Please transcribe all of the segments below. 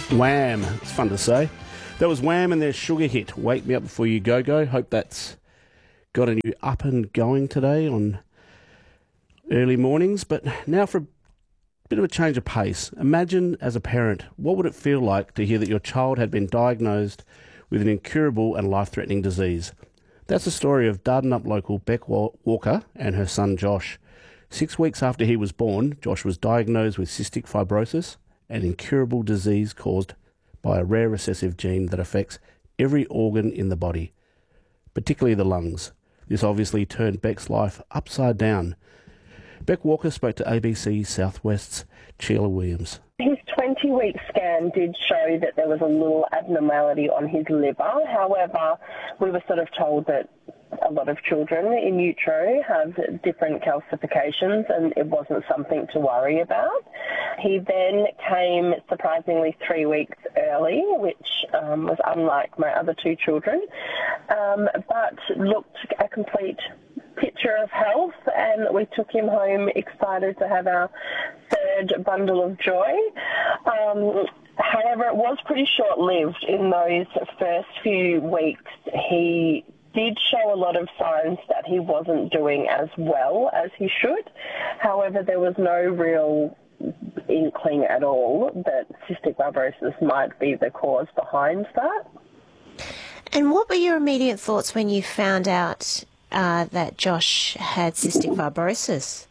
Wham! It's fun to say. That was Wham and their sugar hit, Wake Me Up Before You Go Go. Hope that's got you up and going today on early mornings. But now for a bit of a change of pace. Imagine, as a parent, what would it feel like to hear that your child had been diagnosed with an incurable and life-threatening disease? That's the story of Dardanup local Beck Walker and her son Josh. 6 weeks after he was born, Josh was diagnosed with cystic fibrosis, an incurable disease caused by a rare recessive gene that affects every organ in the body, particularly the lungs. This obviously turned Beck's life upside down. Beck Walker spoke to ABC Southwest's Sheila Williams. His 20-week scan did show that there was a little abnormality on his liver. However, we were sort of told that a lot of children in utero have different calcifications and it wasn't something to worry about. He then came surprisingly 3 weeks early, which was unlike my other two children, but looked a complete picture of health, and we took him home excited to have our third bundle of joy. However, it was pretty short-lived. In those first few weeks, he did show a lot of signs that he wasn't doing as well as he should. However, there was no real inkling at all that cystic fibrosis might be the cause behind that. And what were your immediate thoughts when you found out that Josh had cystic fibrosis?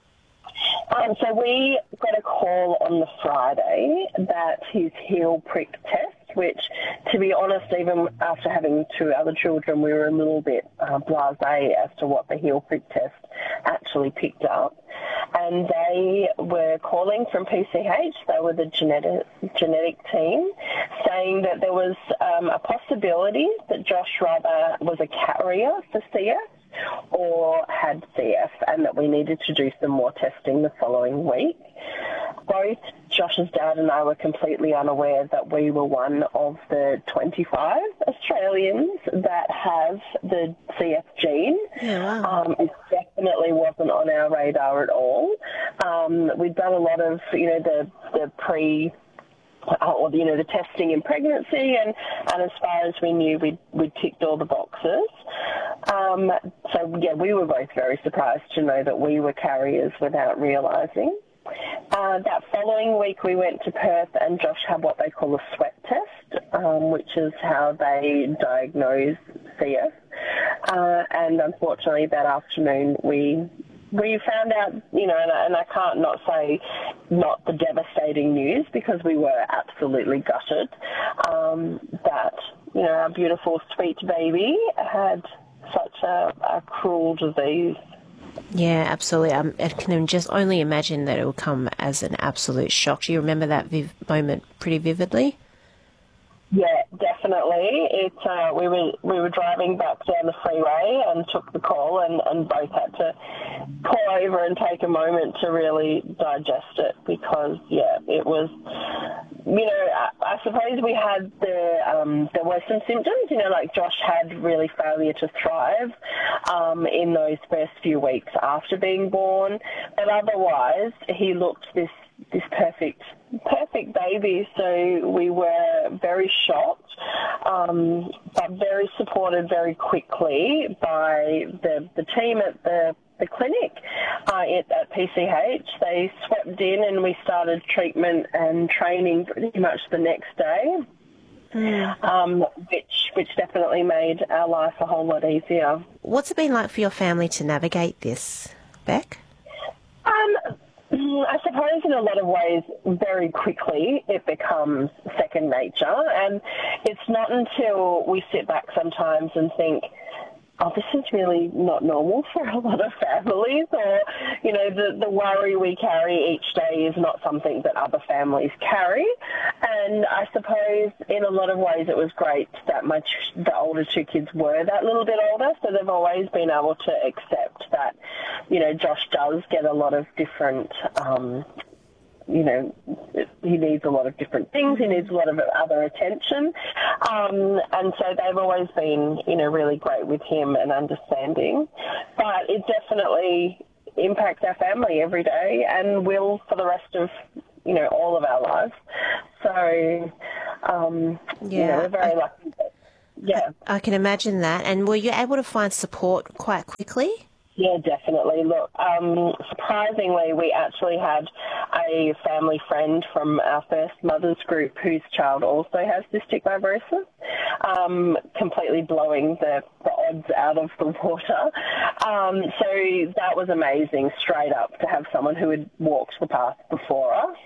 So we got a call on the Friday that his heel prick test, which, to be honest, even after having two other children, we were a little bit blasé as to what the heel prick test actually picked up. And they were calling from PCH, they were the genetic team, saying that there was a possibility that Josh rather was a carrier for CF or had CF, and that we needed to do some more testing the following week. Both Josh's dad and I were completely unaware that we were one of the 25 Australians that have the CF gene. Yeah, wow. It definitely wasn't on our radar at all. We'd done a lot of, the the testing in pregnancy, and as far as we knew, we'd ticked all the boxes. We were both very surprised to know that we were carriers without realising. That following week, we went to Perth, and Josh had what they call a sweat test, which is how they diagnose CF. And unfortunately, that afternoon, we found out, and I can't not say not the devastating news, because we were absolutely gutted, that, our beautiful, sweet baby had such a cruel disease. Yeah, absolutely. I can just only imagine that it will come as an absolute shock. Do you remember that moment pretty vividly? Yeah, definitely. We were driving back down the freeway and took the call, and both had to pull over and take a moment to really digest it, because it was, I suppose we had there were some symptoms, like Josh had really failure to thrive in those first few weeks after being born, but otherwise he looked this perfect baby. So we were very shocked, but very supported very quickly by the team at the clinic at PCH. They swept in and we started treatment and training pretty much the next day. Which definitely made our life a whole lot easier. What's it been like for your family to navigate this, Beck? I suppose in a lot of ways, very quickly, it becomes second nature. And it's not until we sit back sometimes and think, oh, this is really not normal for a lot of families, or, the worry we carry each day is not something that other families carry. And I suppose in a lot of ways it was great that the older two kids were that little bit older, so they've always been able to accept that, Josh does get a lot of different he needs a lot of different things. He needs a lot of other attention. And so they've always been, really great with him and understanding. But it definitely impacts our family every day and will for the rest of, all of our lives. So We're very lucky. Yeah. I can imagine that. And were you able to find support quite quickly? Yeah, definitely. Look, surprisingly, we actually had a family friend from our first mothers group whose child also has cystic fibrosis, completely blowing the odds out of the water. So that was amazing, straight up, to have someone who had walked the path before us.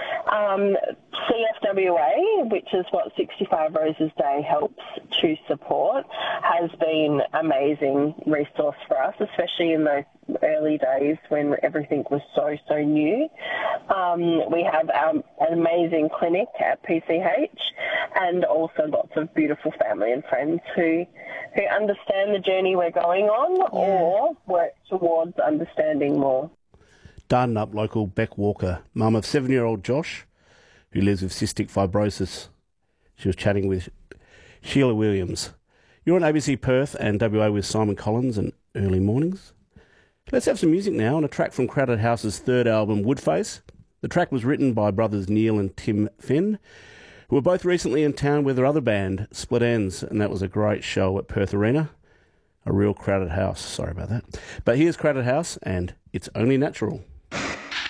CFWA, which is what 65 Roses Day helps to support, has been an amazing resource for us, especially in those early days when everything was so new. We have an amazing clinic at PCH and also lots of beautiful family and friends who understand the journey we're going on or work towards understanding more. Dardanup local Beck Walker, mum of 7-year-old Josh, who lives with cystic fibrosis. She was chatting with Sheila Williams. You're on ABC Perth and WA with Simon Collins and Early Mornings. Let's have some music now on a track from Crowded House's third album, Woodface. The track was written by brothers Neil and Tim Finn, who were both recently in town with their other band, Split Ends, and that was a great show at Perth Arena. A real crowded house. Sorry about that. But here's Crowded House, and It's Only Natural.